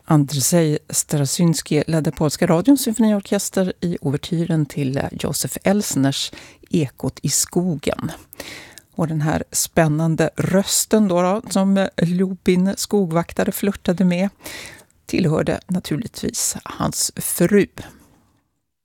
Andrzej Straczynski ledde polska radions symfoniorkester i ouvertyren till Josef Elsners Ekot i skogen. Och den här spännande rösten då, som Lubin skogvaktare flörtade med, tillhörde naturligtvis hans fru